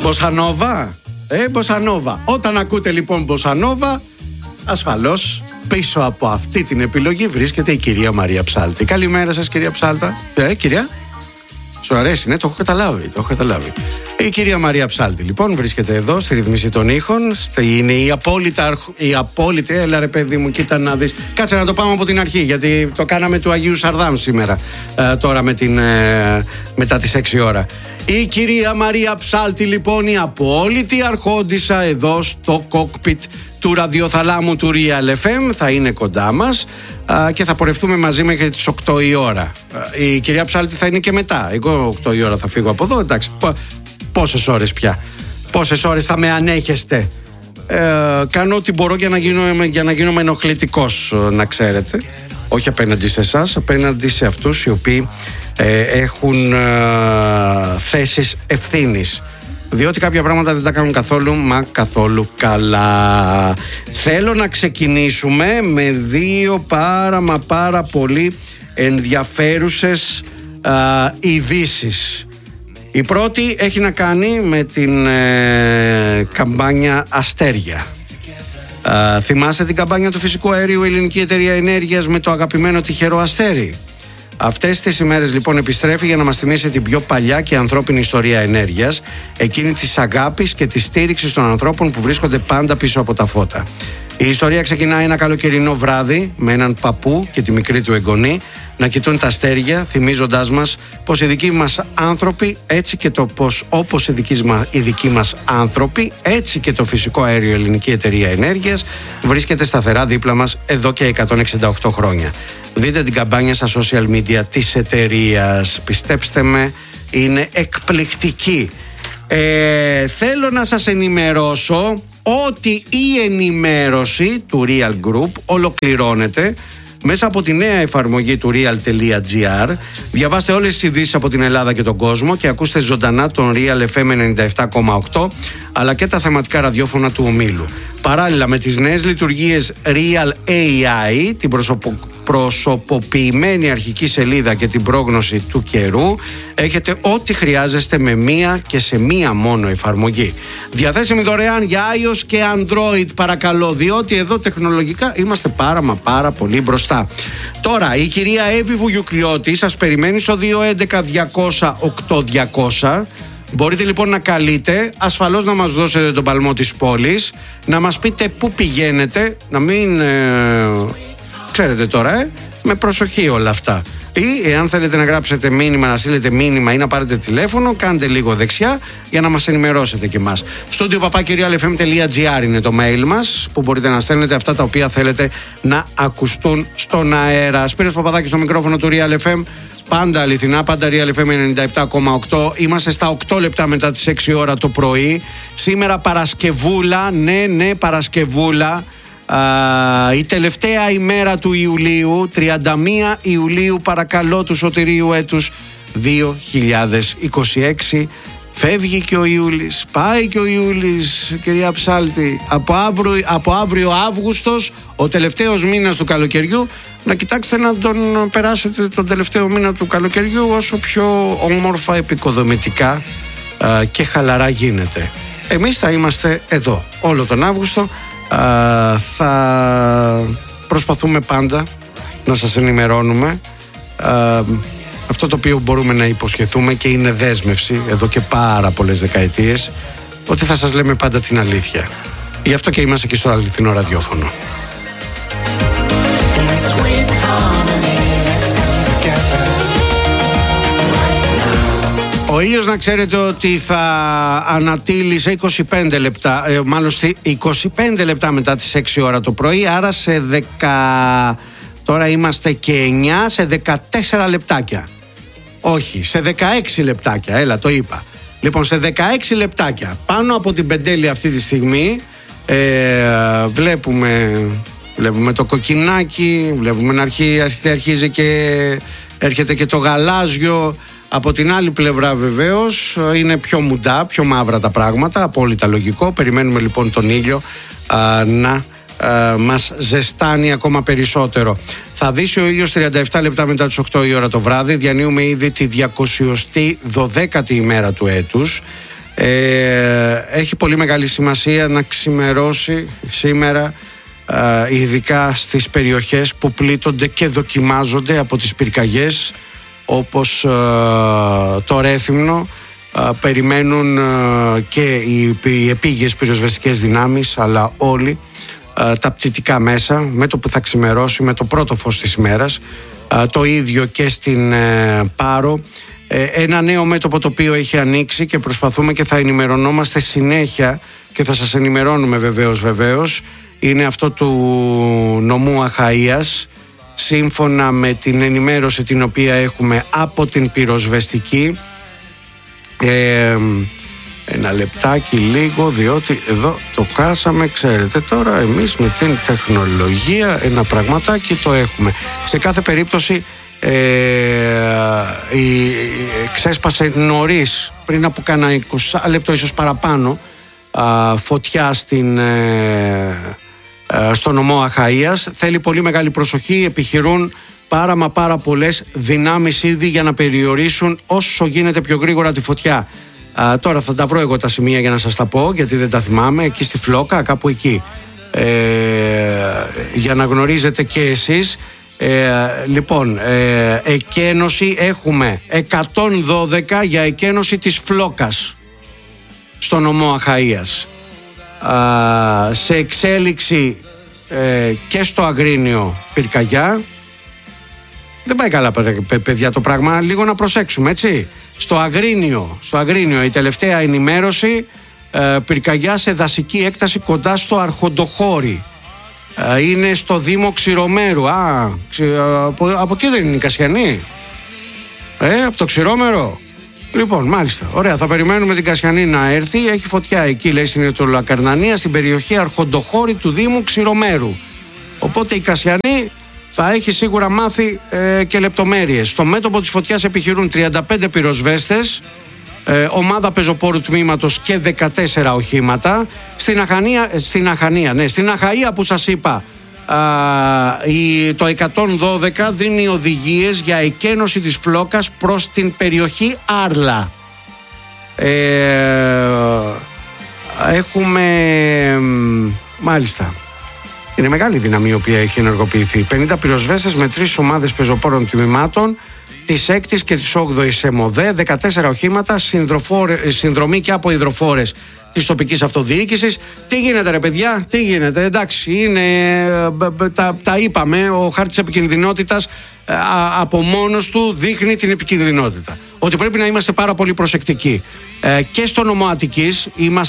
Μποσανόβα. Μποσανόβα. Όταν ακούτε λοιπόν μποσανόβα, ασφαλώς πίσω από αυτή την επιλογή βρίσκεται η κυρία Μαρία Ψάλτη. Καλημέρα σας, κυρία Ψάλτα. Κυρία. Σου αρέσει, ναι, το έχω καταλάβει. Η κυρία Μαρία Ψάλτη λοιπόν βρίσκεται εδώ στη ρυθμίση των ήχων. Είναι η απόλυτη. Έλα ρε παιδί μου, κοίτα να δεις. Κάτσε να το πάμε από την αρχή, γιατί το κάναμε του Αγίου Σαρδάμ σήμερα. Τώρα μετά τις 6 ώρα. Η κυρία Μαρία Ψάλτη λοιπόν, η απόλυτη αρχόντισσα εδώ στο κόκπιτ του ραδιοθαλάμου του Real FM, θα είναι κοντά μας και θα πορευτούμε μαζί μέχρι τις 8 η ώρα. Η κυρία Ψάλτη θα είναι και μετά. Εγώ 8 η ώρα θα φύγω από εδώ, εντάξει. Πόσες ώρες πια? Πόσες ώρες θα με ανέχεστε? Κάνω ό,τι μπορώ για να γίνομαι ενοχλητικός, να ξέρετε. Όχι απέναντι σε εσάς, απέναντι σε αυτούς οι οποίοι έχουν θέσεις ευθύνης. Διότι κάποια πράγματα δεν τα κάνουν καθόλου καλά. Θέλω να ξεκινήσουμε με δύο πάρα πολύ ενδιαφέρουσες ειδήσεις. Η πρώτη έχει να κάνει με την καμπάνια Αστέρια. Θυμάστε την καμπάνια του φυσικού αερίου Ελληνική Εταιρεία Ενέργειας με το αγαπημένο τυχερό αστέρι? Αυτές τις ημέρες λοιπόν επιστρέφει για να μας θυμίσει την πιο παλιά και ανθρώπινη ιστορία ενέργειας, εκείνη της αγάπης και της στήριξης των ανθρώπων που βρίσκονται πάντα πίσω από τα φώτα. Η ιστορία ξεκινάει ένα καλοκαιρινό βράδυ με έναν παππού και τη μικρή του εγγονή να κοιτούν τα αστέρια, θυμίζοντάς μας πως οι δικοί μας άνθρωποι, έτσι και το πως όπως οι δικοί μας άνθρωποι, έτσι και το φυσικό αέριο Ελληνική Εταιρεία Ενέργειας βρίσκεται σταθερά δίπλα μας εδώ και 168 χρόνια. Δείτε την καμπάνια στα social media της εταιρείας. Πιστέψτε με, είναι εκπληκτική. Θέλω να σας ενημερώσω ότι η ενημέρωση του Real Group ολοκληρώνεται μέσα από τη νέα εφαρμογή του real.gr. Διαβάστε όλες τις ειδήσεις από την Ελλάδα και τον κόσμο και ακούστε ζωντανά τον Real FM 97,8 αλλά και τα θεματικά ραδιόφωνα του ομίλου. Παράλληλα με τις νέες λειτουργίες Real AI, την προσωποποιημένη αρχική σελίδα και την πρόγνωση του καιρού, έχετε ό,τι χρειάζεστε με μία και σε μία μόνο εφαρμογή. Διαθέσιμη δωρεάν για iOS και Android, παρακαλώ, διότι εδώ τεχνολογικά είμαστε πάρα πολύ μπροστά. Τώρα η κυρία Εύη Βουγιουκλιώτη σας περιμένει στο 211-200-8200. Μπορείτε λοιπόν να καλείτε, ασφαλώς να μας δώσετε τον παλμό της πόλης, να μας πείτε πού πηγαίνετε, να μην ξέρετε τώρα, με προσοχή όλα αυτά. Ή εάν θέλετε να γράψετε μήνυμα, να στείλετε μήνυμα ή να πάρετε τηλέφωνο, κάντε λίγο δεξιά για να μας ενημερώσετε και εμάς. studio@realfm.gr είναι το mail μας, που μπορείτε να στέλνετε αυτά τα οποία θέλετε να ακουστούν στον αέρα. Σπύρος Παπαδάκης στο μικρόφωνο του Real FM. Πάντα αληθινά, πάντα Real FM 97,8. Είμαστε στα 8 λεπτά μετά τις 6 ώρα το πρωί. Σήμερα Παρασκευούλα, ναι Παρασκευούλα. Η τελευταία ημέρα του Ιουλίου, 31 Ιουλίου, παρακαλώ, του σωτηρίου έτους 2026. Φεύγει και ο Ιούλης, πάει και ο Ιούλης, κυρία Ψάλτη. Από αύριο Αύγουστος, ο τελευταίος μήνας του καλοκαιριού, να κοιτάξετε να τον περάσετε τον τελευταίο μήνα του καλοκαιριού όσο πιο όμορφα, επικοδομητικά και χαλαρά γίνεται. Εμείς θα είμαστε εδώ όλο τον Αύγουστο. Θα προσπαθούμε πάντα να σας ενημερώνουμε. Αυτό το οποίο μπορούμε να υποσχεθούμε και είναι δέσμευση εδώ και πάρα πολλές δεκαετίες, ότι θα σας λέμε πάντα την αλήθεια. Γι' αυτό και είμαστε και στο αληθινό ραδιόφωνο. Ο ήλιος, να ξέρετε ότι θα ανατείλει σε 25 λεπτά, μάλλον 25 λεπτά μετά τις 6 ώρα το πρωί, άρα σε 10, τώρα είμαστε και 9, σε 14 λεπτάκια. Όχι, σε 16 λεπτάκια, έλα το είπα. Λοιπόν, σε 16 λεπτάκια, πάνω από την πεντέλη αυτή τη στιγμή, βλέπουμε το κοκκινάκι, βλέπουμε να αρχίζει και έρχεται και το γαλάζιο. Από την άλλη πλευρά βεβαίως είναι πιο μουντά, πιο μαύρα τα πράγματα, απόλυτα λογικό. Περιμένουμε λοιπόν τον ήλιο να μας ζεστάνει ακόμα περισσότερο. Θα δύσει ο ήλιος 37 λεπτά μετά τις 8 η ώρα το βράδυ. Διανύουμε ήδη τη 212η ημέρα του έτους. Έχει πολύ μεγάλη σημασία να ξημερώσει σήμερα, ειδικά στις περιοχές που πλήττονται και δοκιμάζονται από τις πυρκαγιές, όπως το Ρέθυμνο. Περιμένουν και οι επίγειες πυροσβεστικές δυνάμεις, αλλά όλοι τα πτυτικά μέσα, με το που θα ξημερώσει, με το πρώτο φως της ημέρας. Το ίδιο και στην Πάρο. Ένα νέο μέτωπο το οποίο έχει ανοίξει και προσπαθούμε και θα ενημερωνόμαστε συνέχεια και θα σας ενημερώνουμε βεβαίως, είναι αυτό του νομού Αχαΐας, σύμφωνα με την ενημέρωση την οποία έχουμε από την πυροσβεστική. Ένα λεπτάκι λίγο, διότι εδώ το χάσαμε, ξέρετε τώρα εμείς με την τεχνολογία ένα πραγματάκι το έχουμε. Σε κάθε περίπτωση ξέσπασε νωρίς, πριν από κάνα 20 λεπτό ίσως παραπάνω, φωτιά στο νομό Αχαΐας. Θέλει πολύ μεγάλη προσοχή, επιχειρούν πάρα πολλές δυνάμεις ήδη για να περιορίσουν όσο γίνεται πιο γρήγορα τη φωτιά. Τώρα θα τα βρω εγώ τα σημεία για να σας τα πω, γιατί δεν τα θυμάμαι. Εκεί στη Φλόκα, κάπου εκεί, για να γνωρίζετε και εσείς. Λοιπόν, εκένωση έχουμε 112 για εκένωση της Φλόκας στο νομό Αχαΐας. Σε εξέλιξη και στο Αγρίνιο πυρκαγιά. Δεν πάει καλά, παιδιά, το πράγμα. Λίγο να προσέξουμε, έτσι. Στο Αγρίνιο η τελευταία ενημέρωση, πυρκαγιά σε δασική έκταση κοντά στο Αρχοντοχώρι. Είναι στο Δήμο Ξηρομέρου. Από εκεί δεν είναι η Κασιανή? Από το Ξηρόμερο. Λοιπόν, μάλιστα. Ωραία, θα περιμένουμε την Κασιανή να έρθει. Έχει φωτιά εκεί, λέει, στην Ετωλακαρνανία, στην περιοχή Αρχοντοχώρι του Δήμου Ξηρομέρου. Οπότε η Κασιανή θα έχει σίγουρα μάθει και λεπτομέρειες. Στο μέτωπο της φωτιάς επιχειρούν 35 πυροσβέστες, ομάδα πεζοπόρου τμήματος και 14 οχήματα. Στην Αχαΐα που σας είπα, το 112 δίνει οδηγίες για εκένωση της Φλόκας προς την περιοχή Άρλα. Έχουμε, μάλιστα, είναι μεγάλη δύναμη η οποία έχει ενεργοποιηθεί. 50 πυροσβέστες με 3 ομάδες πεζοπόρων τμήματων της 6ης και της 8ης ΕΜΟΔΕ, 14 οχήματα, συνδρομή και από υδροφόρες της τοπικής αυτοδιοίκησης. Τι γίνεται, ρε παιδιά, τι γίνεται? Εντάξει, είναι, τα είπαμε, ο χάρτης επικινδυνότητας από μόνος του δείχνει την επικινδυνότητα. Ότι πρέπει να είμαστε πάρα πολύ προσεκτικοί. Και στο νομό Αττικής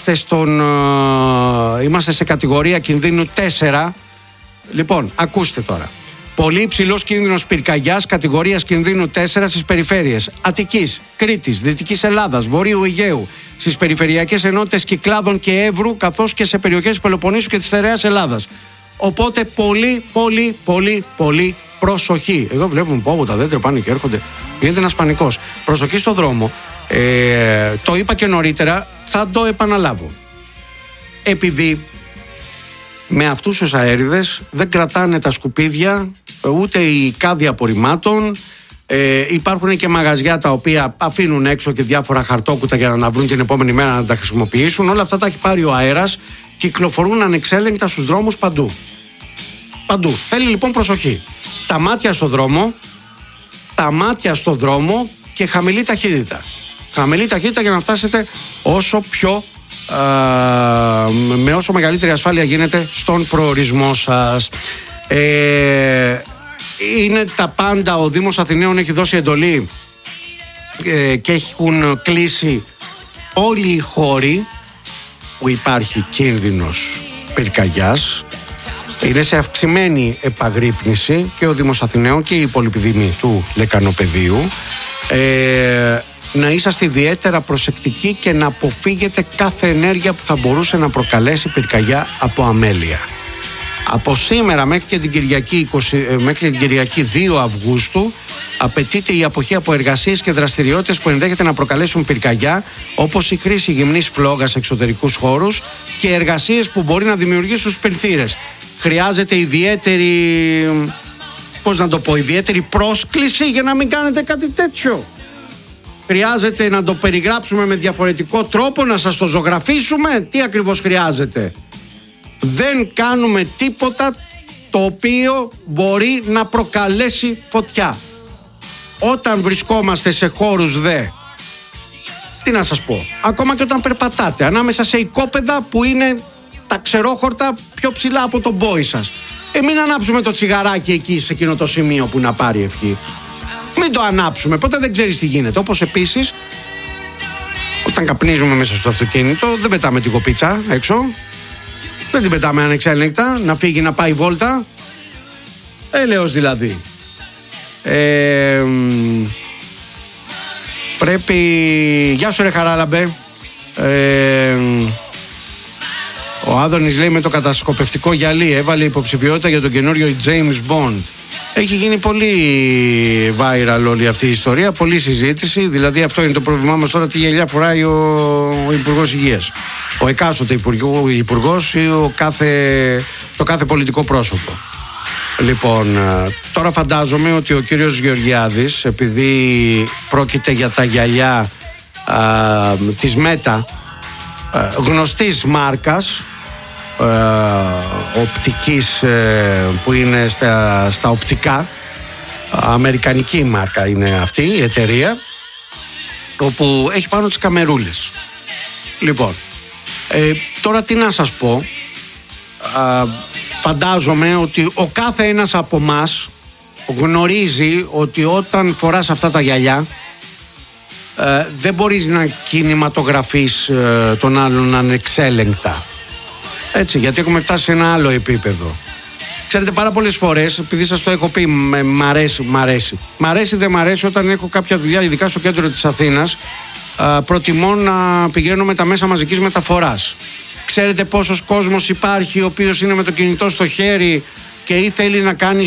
είμαστε σε κατηγορία κινδύνου 4. Λοιπόν, ακούστε τώρα. Πολύ υψηλός κίνδυνος πυρκαγιάς κατηγορίας κινδύνου 4 στις περιφέρειες Αττικής, Κρήτης, Δυτικής Ελλάδας, Βορείου Αιγαίου, στις περιφερειακές ενότητες Κυκλάδων και Εύρου, καθώς και σε περιοχές του Πελοποννήσου και της Στερεάς Ελλάδας. Οπότε πολύ προσοχή. Εδώ βλέπουμε πω τα δέντρα πάνε και έρχονται. Γίνεται ένας πανικός. Προσοχή στο δρόμο. Το είπα και νωρίτερα, θα το επαναλάβω. Επειδή με αυτούς τους αέριδες δεν κρατάνε τα σκουπίδια, ούτε η κάδη απορριμμάτων. Υπάρχουν και μαγαζιά τα οποία αφήνουν έξω και διάφορα χαρτόκουτα για να βρουν την επόμενη μέρα να τα χρησιμοποιήσουν. Όλα αυτά τα έχει πάρει ο αέρας, κυκλοφορούν ανεξέλεγκτα στους δρόμους παντού. Θέλει λοιπόν προσοχή. Τα μάτια στο δρόμο και χαμηλή ταχύτητα. Χαμηλή ταχύτητα για να φτάσετε με όσο μεγαλύτερη ασφάλεια γίνεται στον προορισμό σας. Είναι τα πάντα. Ο Δήμος Αθηναίων έχει δώσει εντολή και έχουν κλείσει όλοι οι χώροι που υπάρχει κίνδυνος πυρκαγιάς. Είναι σε αυξημένη επαγρύπνηση και ο Δήμος Αθηναίων και η υπόλοιπη δήμη του Λεκανοπεδίου. Να είσαστε ιδιαίτερα προσεκτικοί και να αποφύγετε κάθε ενέργεια που θα μπορούσε να προκαλέσει πυρκαγιά από αμέλεια. Από σήμερα μέχρι και την Κυριακή 2 Αυγούστου απαιτείται η αποχή από εργασίες και δραστηριότητες που ενδέχεται να προκαλέσουν πυρκαγιά, όπως η χρήση γυμνής φλόγας σε εξωτερικούς χώρους και εργασίες που μπορεί να δημιουργήσουν σπενθήρες. Χρειάζεται ιδιαίτερη πρόσκληση για να μην κάνετε κάτι τέτοιο. Χρειάζεται να το περιγράψουμε με διαφορετικό τρόπο, να σας το ζωγραφίσουμε? Τι ακριβώς χρειάζεται? Δεν κάνουμε τίποτα το οποίο μπορεί να προκαλέσει φωτιά. Όταν βρισκόμαστε σε χώρους τι να σας πω, ακόμα και όταν περπατάτε ανάμεσα σε οικόπεδα που είναι τα ξερόχορτα πιο ψηλά από τον πόη σας, μην ανάψουμε το τσιγαράκι εκεί σε εκείνο το σημείο που να πάρει ευχή. Μην το ανάψουμε, ποτέ δεν ξέρεις τι γίνεται. Όπως επίσης, όταν καπνίζουμε μέσα στο αυτοκίνητο, δεν πετάμε την κοπίτσα έξω. Δεν την πετάμε ανεξέλεγκτα, να φύγει να πάει βόλτα. Έλεος δηλαδή. Πρέπει... Γεια σου ρε Χαράλαμπε. Ο Άδωνης λέει με το κατασκοπευτικό γυαλί έβαλε υποψηφιότητα για τον καινούριο James Bond. Έχει γίνει πολύ viral όλη αυτή η ιστορία, πολλή συζήτηση. Δηλαδή αυτό είναι το πρόβλημά μας τώρα, τι γυαλιά φοράει ο Υπουργός Υγείας, ο εκάστοτε υπουργός ή το κάθε πολιτικό πρόσωπο. Λοιπόν, τώρα φαντάζομαι ότι ο κύριος Γεωργιάδης, επειδή πρόκειται για τα γυαλιά της Μέτα, γνωστής μάρκας οπτικής, που είναι στα οπτικά, αμερικανική μάρκα είναι αυτή η εταιρεία, όπου έχει πάνω τις καμερούλες. Λοιπόν, τώρα τι να σας πω, φαντάζομαι ότι ο κάθε ένας από μας γνωρίζει ότι όταν φοράς αυτά τα γυαλιά δεν μπορείς να κινηματογραφείς τον άλλον ανεξέλεγκτα. Έτσι, γιατί έχουμε φτάσει σε ένα άλλο επίπεδο. Ξέρετε, πάρα πολλές φορές, επειδή σας το έχω πει, μ' αρέσει, δεν μ' αρέσει, όταν έχω κάποια δουλειά, ειδικά στο κέντρο της Αθήνας, προτιμώ να πηγαίνω με τα μέσα μαζικής μεταφοράς. Ξέρετε πόσος κόσμος υπάρχει ο οποίος είναι με το κινητό στο χέρι και ή θέλει να κάνει